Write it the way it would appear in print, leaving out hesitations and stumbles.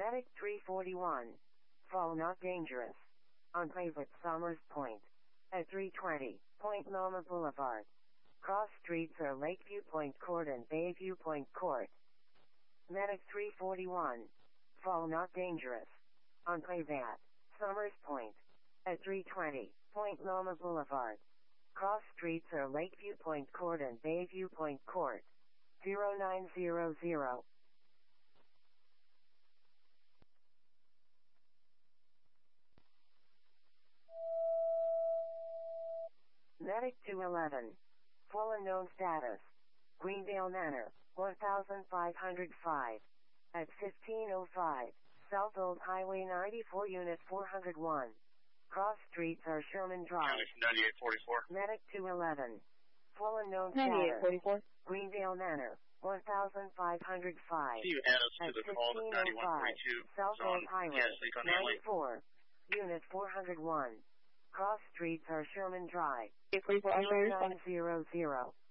Medic 341. Fall not dangerous. Enclave at Somers Point. At 320. Point Loma Boulevard. Cross streets are Lakeview Point Court and Bayview Point Court. Medic 341. Fall not dangerous. Enclave at Somers Point. At 320. Point Loma Boulevard. Cross streets are Lakeview Point Court and Bayview Point Court. 0900. Medic 211. Full unknown status. Greendale Manor, 1505. At 1505, South Old Highway 94 Unit 401. Cross streets are Sherman Drive. 9844. Medic 211. Full unknown status. 9844. Greendale Manor, 1505. You add us to At the call to 9142. South Old Highway, Yes, Lincoln Alley. 94, Unit 401. Cross streets are Sherman Drive. 844, I'm sorry, 900.